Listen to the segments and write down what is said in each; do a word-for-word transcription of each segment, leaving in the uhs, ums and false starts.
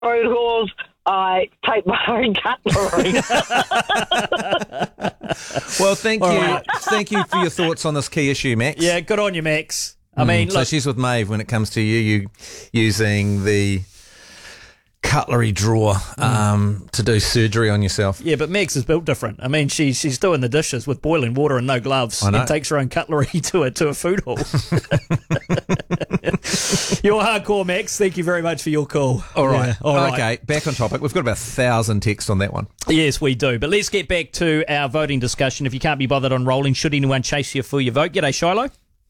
photos. I take my own cutlery. Well, thank All you. right. Thank you for your thoughts on this key issue, Max. Yeah, good on you, Max. I Mm, mean, so look, she's with Maeve when it comes to you, you using the cutlery drawer um, to do surgery on yourself. yeah, but Max is built different. I mean, she's she's doing the dishes with boiling water and no gloves, I know. and takes her own cutlery to a to a food hall. You're hardcore, Max. Thank you very much for your call. All right. Yeah, all right. Okay, back on topic. We've got about a thousand texts on that one. Yes, we do. But let's get back to our voting discussion. If you can't be bothered on rolling, should anyone chase you for your vote? G'day, Shiloh.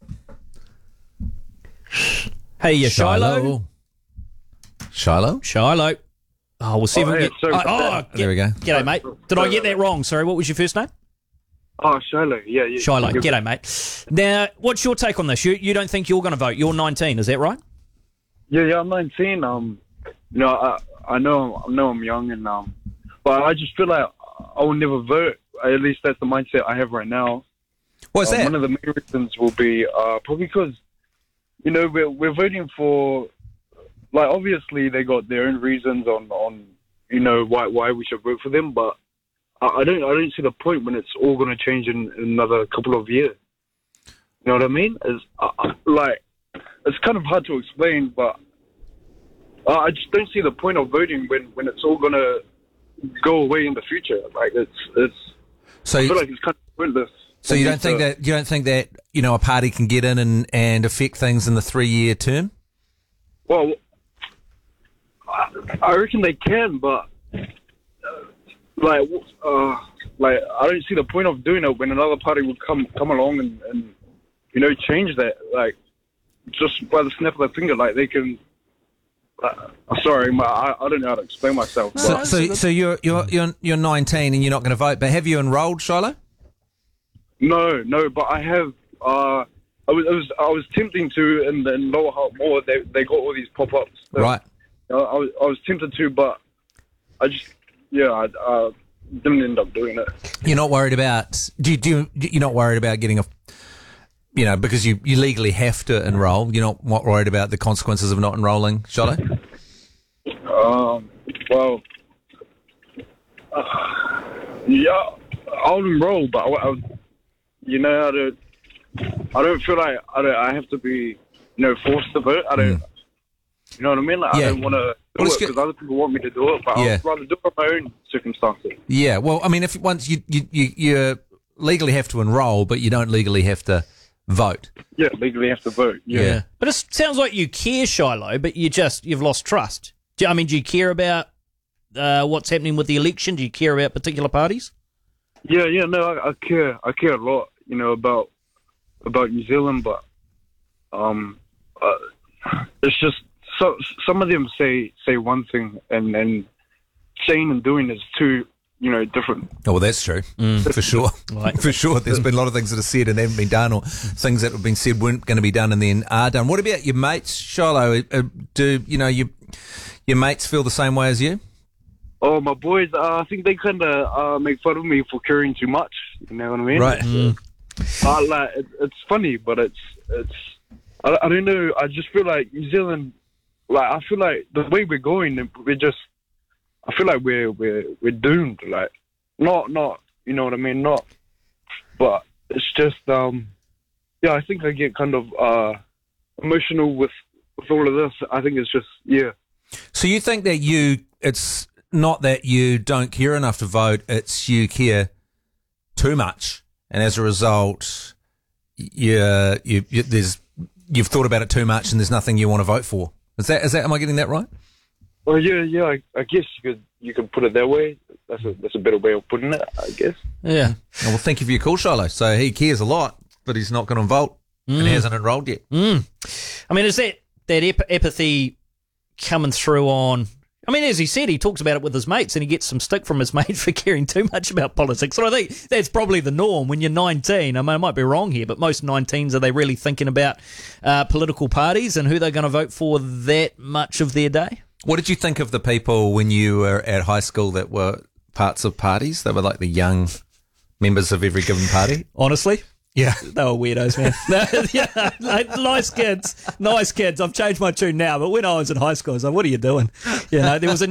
Hey, you Shiloh. Shiloh? Shiloh. Oh, we'll see if Oh, we hey, can sorry get... Oh, about oh, that. get- There we go. G'day, mate. Did I get that wrong? Sorry, what was your first name? Oh, Shiloh. Yeah, yeah. Shiloh. You're- G'day, mate. Now, what's your take on this? You you don't think you're going to vote? You're nineteen, is that right? Yeah, yeah. I'm nineteen. Um, you know, I I know I know I'm young, and um, but I just feel like I will never vote. At least that's the mindset I have right now. What's Um, that? One of the main reasons will be uh, probably because, you know, we're we're voting for, like, obviously they got their own reasons on, on you know why why we should vote for them, but I, I don't I don't see the point when it's all going to change in, in another couple of years. You know what I mean? It's, uh, uh, like it's kind of hard to explain, but uh, I just don't see the point of voting when, when it's all going to go away in the future. Like it's it's So, I feel like it's kind of pointless. so you don't think So- that you don't think that you know a party can get in and, and affect things in the three year term? Well, I, I reckon they can, but uh, like, uh, like I don't see the point of doing it when another party would come come along and, and you know change that. Like, just by the snap of the finger, like they can. Uh, sorry, my, I, I don't know how to explain myself. So, but- so, so you're you're you're you're nineteen and you're not going to vote, but have you enrolled, Shiloh? No, no, but I have. Uh, I was, I was, I was tempting to in, in Lower Hutt Moor. They, they got all these pop ups. Right. I, I was, I was tempted to, but I just, yeah, I uh, didn't end up doing it. You're not worried about. Do you, do you, you're not worried about getting a. You know, because you, you legally have to enrol. You're not not worried about the consequences of not enrolling, Shiloh? Um, well, uh, yeah, I'll enroll, but I, I, you know, I don't, I don't feel like I, don't, I have to be, you know, forced to vote. I don't, Mm. you know what I mean? Like, Yeah. I don't want to do Well, it's it good- because other people want me to do it, but Yeah. I'd rather do it on my own circumstances. Yeah. Well, I mean, if once you you you, you legally have to enrol, but you don't legally have to vote. Yeah, legally have to vote. Yeah. Yeah. But it sounds like you care, Shiloh, but you just, you've lost trust. Do you, I mean, do you care about uh, what's happening with the election? Do you care about particular parties? Yeah, yeah, no, I, I care. I care a lot, you know, about about New Zealand, but um, uh, it's just so some of them say say one thing, and and saying and doing is two, you know, different. Oh, well, that's true. For sure. Right. For sure. There's been a lot of things that are said and haven't been done, or things that have been said weren't going to be done and then are done. What about your mates, Shiloh? Uh, Do, you know, your, your mates feel the same way as you? Oh, my boys, uh, I think they kind of uh, make fun of me for caring too much. You know what I mean? Right. Uh, like it, it's funny, but it's it's. I, I don't know. I just feel like New Zealand. Like I feel like the way we're going, we're just. I feel like we're we're we're doomed. Like not not you know what I mean. Not, but it's just um. Yeah, I think I get kind of uh emotional with with all of this. I think it's just yeah. So you think that you, it's not that you don't care enough to vote, it's you care too much, and as a result, you, you, you there's you've thought about it too much, and there's nothing you want to vote for. Is that is that? Am I getting that right? Well, yeah, yeah. I, I guess you could you could put it that way. That's a that's a better way of putting it, I guess. Yeah. Oh, well, thank you for your call, Shiloh. So he cares a lot, but he's not going to vote and hasn't enrolled yet. Mm. I mean, is that that ep- apathy coming through on? I mean, as he said, he talks about it with his mates, and he gets some stick from his mate for caring too much about politics. So I think that's probably the norm when you're nineteen. I mean, I might be wrong here, but most nineteens, are they really thinking about uh, political parties and who they're going to vote for that much of their day? What did you think of the people when you were at high school that were parts of parties? They were like the young members of every given party. Honestly, Yeah. They were weirdos, man. Yeah, like, nice kids, nice kids. I've changed my tune now, but when I was in high school, I was like, what are you doing? You know, there was a